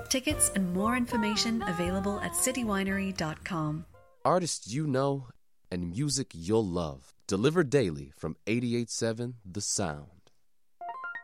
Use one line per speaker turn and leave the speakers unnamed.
Tickets and more information available at citywinery.com.
Artists you know and music you'll love. Delivered daily from 88.7 The Sound.